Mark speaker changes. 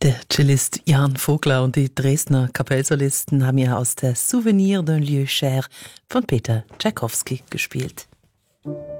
Speaker 1: Der Cellist Jan Vogler und die Dresdner Kapellsolisten haben ja aus der Souvenir d'un lieu cher von Peter Tschaikowski gespielt.